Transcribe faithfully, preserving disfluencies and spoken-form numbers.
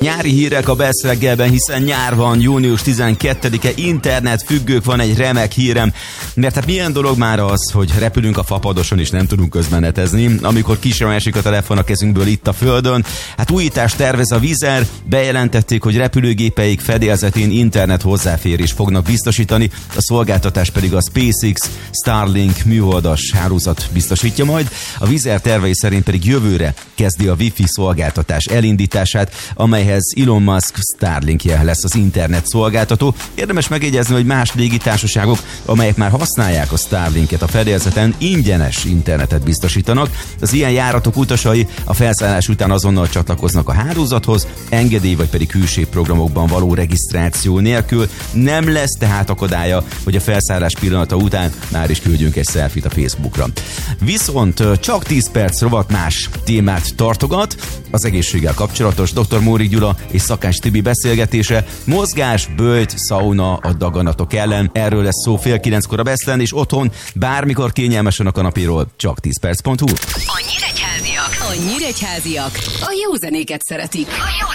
Nyári hírek a Best reggelben, hiszen nyár van, június tizenkettedike, internet függők, van egy remek hírem, mert hát milyen dolog már az, hogy repülünk a fapadoson és nem tudunk közbenetezni, amikor ki sem esik a telefon a kezünkből itt a földön. Hát újítást tervez a Wizz, bejelentették, hogy repülőgépeik fedélzetén internet hozzáférés fognak biztosítani, a szolgáltatás pedig a SpaceX Starlink műholdas hálózat biztosítja majd. A Wizz tervei szerint pedig jövőre kezdi a Wi-Fi szolgáltatás elindítását, amelyhez Elon Musk Starlinkje lesz az internet szolgáltató. Érdemes megjegyezni, hogy más légitársaságok, amelyek már használják a Starlinket a fedélzeten, ingyenes internetet biztosítanak. Az ilyen járatok utasai a felszállás után azonnal csatlakoznak a hálózathoz, engedély vagy pedig külső programokban való regisztráció nélkül. Nem lesz tehát akadálya, hogy a felszállás pillanata után már is küldjünk egy selfit a Facebookra. Viszont csak tíz perc rovat más témát tartogat, az egészséggel kapcsolatos dr. Móri Gyula és Szakács Tibi beszélgetése, mozgás, böjt, szauna a daganatok ellen. Erről lesz szó fél kilenckor a Besten, és otthon bármikor kényelmesen a kanapéról, csak tíz perc pont hu. A Nyíregyháziak, a Nyíregyháziak a jó zenéket szeretik. A jó